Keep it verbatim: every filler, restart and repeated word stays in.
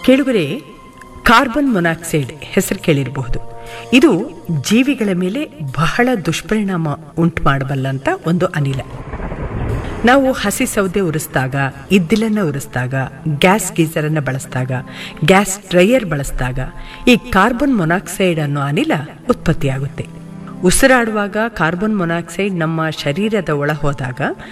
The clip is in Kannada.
ಕೇಳುಗರೆ, ಕಾರ್ಬನ್ ಮೊನಾಕ್ಸೈಡ್ ಹೆಸರು ಕೇಳಿರಬಹುದು. ಇದು ಜೀವಿಗಳ ಮೇಲೆ ಬಹಳ ದುಷ್ಪರಿಣಾಮ ಉಂಟು ಮಾಡಬಲ್ಲಂತ ಒಂದು ಅನಿಲ. ನಾವು ಹಸಿ ಸೌದೆ ಉರಿಸಿದಾಗ, ಇದ್ದಿಲನ್ನು ಉರಿಸಿದಾಗ, ಗ್ಯಾಸ್ ಗೀಸರನ್ನು ಬಳಸಿದಾಗ, ಗ್ಯಾಸ್ ಡ್ರೈಯರ್ ಬಳಸಿದಾಗ ಈ ಕಾರ್ಬನ್ ಮೊನಾಕ್ಸೈಡ್ ಅನ್ನೋ ಅನಿಲ ಉತ್ಪತ್ತಿಯಾಗುತ್ತೆ. ಉಸಿರಾಡುವಾಗ ಕಾರ್ಬನ್ ಮೊನಾಕ್ಸೈಡ್ ನಮ್ಮ ಶರೀರದ ಒಳ ಹೋದಾಗ